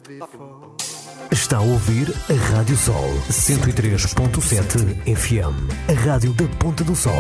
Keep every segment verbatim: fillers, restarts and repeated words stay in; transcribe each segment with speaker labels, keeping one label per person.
Speaker 1: Está a ouvir a Rádio Sol cento e três ponto sete F M, a rádio da Ponta do Sol.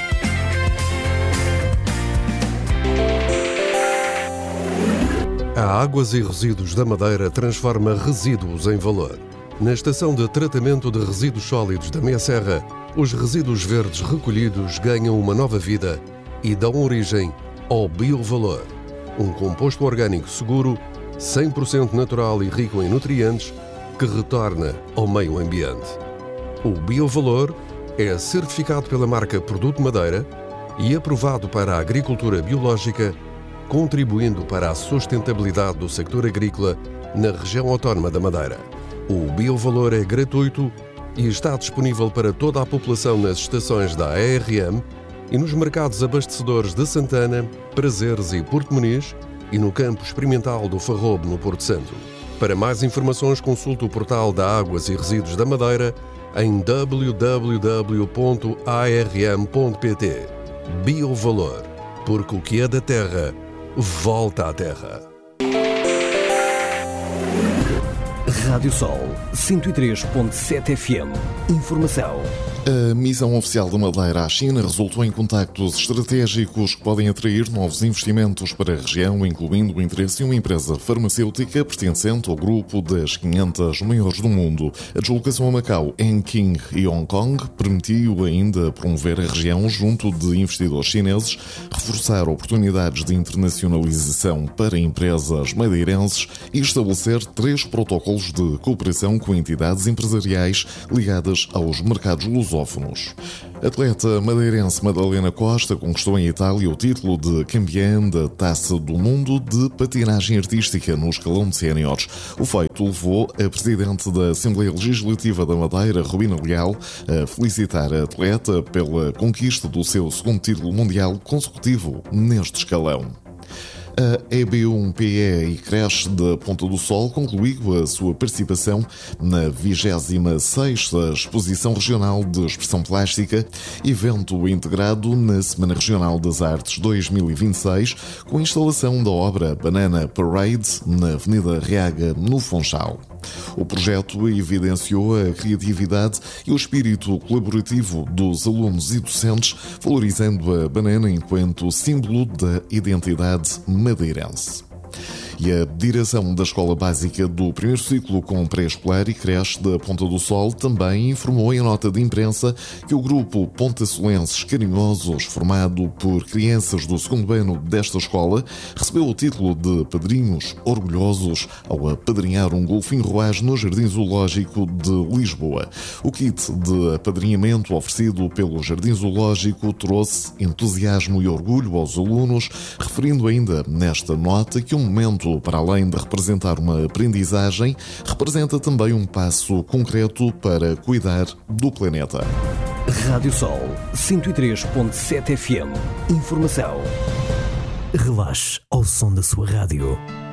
Speaker 2: A Águas e Resíduos da Madeira transforma resíduos em valor. Na estação de tratamento de resíduos sólidos da Meia Serra, os resíduos verdes recolhidos ganham uma nova vida e dão origem ao biovalor, um composto orgânico seguro, cem por cento natural e rico em nutrientes, que retorna ao meio ambiente. O biovalor é certificado pela marca Produto Madeira e aprovado para a agricultura biológica, contribuindo para a sustentabilidade do sector agrícola na região autónoma da Madeira. O biovalor é gratuito e está disponível para toda a população nas estações da A R M e nos mercados abastecedores de Santana, Prazeres e Porto Muniz e no campo experimental do Farrobo, no Porto Santo. Para mais informações, consulte o portal da Águas e Resíduos da Madeira em w w w ponto a r m ponto p t. Biovalor, porque o que é da terra, volta à terra.
Speaker 1: Rádio Sol cento e três ponto sete F M. Informação.
Speaker 3: A missão oficial da Madeira à China resultou em contactos estratégicos que podem atrair novos investimentos para a região, incluindo o interesse de uma empresa farmacêutica pertencente ao grupo das quinhentas maiores do mundo. A deslocação a Macau, em King e Hong Kong permitiu ainda promover a região junto de investidores chineses, reforçar oportunidades de internacionalização para empresas madeirenses e estabelecer três protocolos de cooperação com entidades empresariais ligadas aos mercados lusófonos. A atleta madeirense Madalena Costa conquistou em Itália o título de campeã da Taça do Mundo de patinagem artística no escalão de séniores. O feito levou a presidente da Assembleia Legislativa da Madeira, Rubina Leal, a felicitar a atleta pela conquista do seu segundo título mundial consecutivo neste escalão. A E B um P E e Creche da Ponta do Sol concluiu a sua participação na vigésima sexta Exposição Regional de Expressão Plástica, evento integrado na Semana Regional das Artes dois mil e vinte e seis, com a instalação da obra Banana Parade na Avenida Reaga, no Funchal. O projeto evidenciou a criatividade e o espírito colaborativo dos alunos e docentes, valorizando a banana enquanto símbolo da identidade madeirense. E a direção da Escola Básica do primeiro ciclo com pré-escolar e creche da Ponta do Sol também informou em nota de imprensa que o grupo Pontasolenses Carinhosos, formado por crianças do segundo ano desta escola, recebeu o título de padrinhos orgulhosos ao apadrinhar um golfinho roage no Jardim Zoológico de Lisboa. O kit de apadrinhamento oferecido pelo Jardim Zoológico trouxe entusiasmo e orgulho aos alunos, referindo ainda nesta nota que o momento, para além de representar uma aprendizagem, representa também um passo concreto para cuidar do planeta.
Speaker 1: Rádio Sol cento e três ponto sete F M. Informação. Relaxe ao som da sua rádio.